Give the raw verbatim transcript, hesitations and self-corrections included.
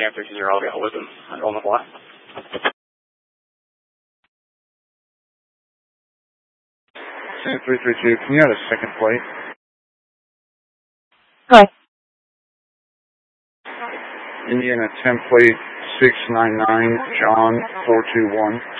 Cam three two zero, I'll be out with him. On the fly. Cam three three two, can you add a second plate? Hi. Indiana ten plate six nine nine, John four two one.